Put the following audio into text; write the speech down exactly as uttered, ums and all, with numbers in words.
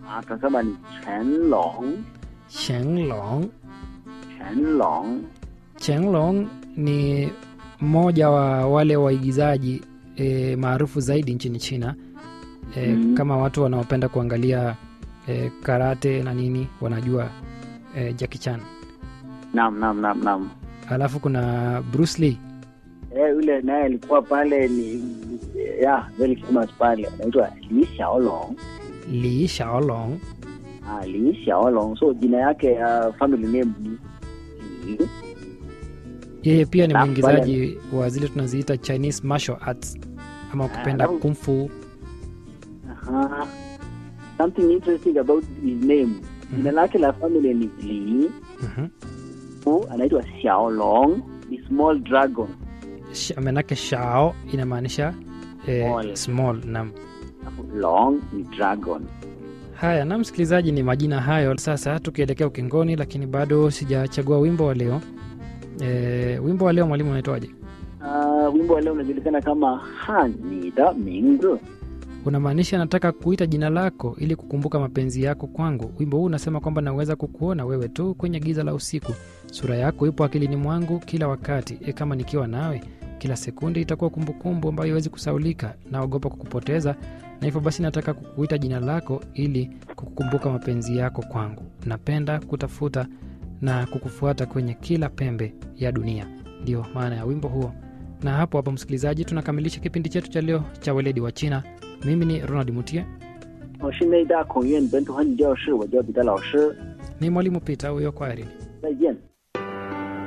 Akasema ni Qianlong. Qianlong. Qianlong. Qianlong ni mmoja wa wale waigizaji e, maarufu zaidi nchini China. E, mm. Kama watu wanaopenda kuangalia e, karate na nini wanajua e, Jackie Chan. Naam, naam, naam, naam. Alafu kuna Bruce Lee. Eh, yule naye alikuwa pale ni yeah, very famous pale. Anaitwa Li Xiaolong. Li Xiaolong. Ah, Li Xiaolong. So jina yake uh, family name ni Li. Yeye pia ni mwigizaji wa zile tunaziita Chinese martial arts ama ukipenda kung fu. Aha. Something interesting about his name. Jina lake la family ni Li. Mhm. Uh, anaitwa Xiaolong, the small dragon. Manake Xiao inamaanisha eh, small. small na Long ni dragon. Haya, na msikilizaji, ni majina hayo. Sasa tukielekea ukingoni, lakini bado sijachagua wimbo wa leo. E, wimbo wa leo mwalimu unaitwaje? Uh, wimbo wa leo unajulikana kama Han Ni Da Mingzi. Unamaanisha nataka kuita jina lako ili kukumbuka mapenzi yako kwangu. Wimbo huu unasema kwamba naweza kukuona wewe tu kwenye giza la usiku. Sura yako ipo akilini mwangu kila wakati. E, kama nikiwa nawe kila sekunde itakuwa kumbukumbu ambayo haiwezi kusaulika. Naogopa kukupoteza, na hivyo basi nataka kukuita jina lako ili kukumbuka mapenzi yako kwangu. Napenda kutafuta na kukufuata kwenye kila pembe ya dunia. Ndio maana ya wimbo huo. Na hapo hapo msikilizaji, tunakamilisha kipindi chetu cha leo cha Weledi wa China. Mimi ni Ronald Mutie. Ni mwalimu Peter huyo, kwaherini. 再见。